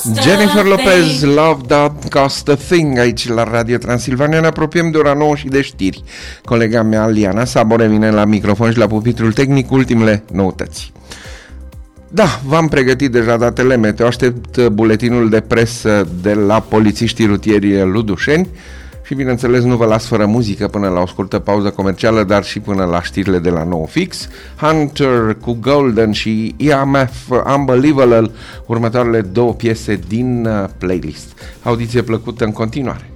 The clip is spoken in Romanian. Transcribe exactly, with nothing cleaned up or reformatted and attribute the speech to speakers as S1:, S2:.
S1: Jennifer Lopez, Love That Cost a Thing, aici la Radio Transilvania. Ne apropiem de ora nouă și de știri. Colega mea, Liana Sabo, revine la microfon și la pupitrul tehnic ultimele noutăți. Da, v-am pregătit deja datele meteo, aștept buletinul de presă de la polițiștii rutieri ludușeni și, bineînțeles, nu vă las fără muzică până la o scurtă pauză comercială, dar și până la știrile de la Nou Fix. Hunter cu Golden și E M F Unbelievable, următoarele două piese din playlist. Audiție plăcută în continuare.